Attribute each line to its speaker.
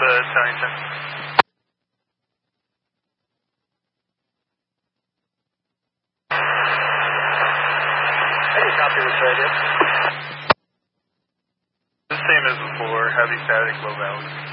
Speaker 1: Stonington.
Speaker 2: Any copy this radio?
Speaker 1: The same as before, heavy static, low valley.